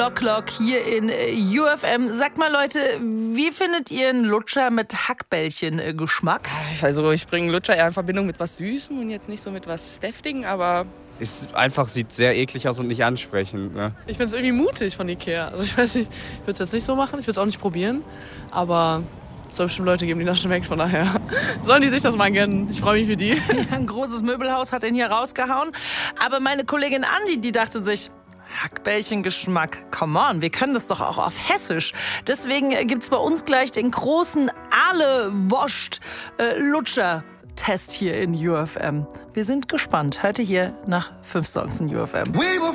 Lock hier in UFM. Sagt mal, Leute, wie findet ihr einen Lutscher mit Hackbällchen-Geschmack? Also ich bringe Lutscher eher in Verbindung mit was Süßem und jetzt nicht so mit was Deftigen, aber... Sieht sehr eklig aus und nicht ansprechend. Ne? Ich finde es irgendwie mutig von Ikea. Also ich weiß nicht, ich würde es jetzt nicht so machen, ich würde es auch nicht probieren, aber es soll bestimmt Leute geben, die das schmeckt, von daher sollen die sich das mal gönnen. Ich freue mich für die. Ein großes Möbelhaus hat ihn hier rausgehauen. Aber meine Kollegin Andi, die dachte sich, Hackbällchen-Geschmack, come on, wir können das doch auch auf Hessisch. Deswegen gibt's bei uns gleich den großen Aale-Woscht-Lutscher-Test hier in UFM. Wir sind gespannt. Hört ihr hier nach 5 Songs in UFM.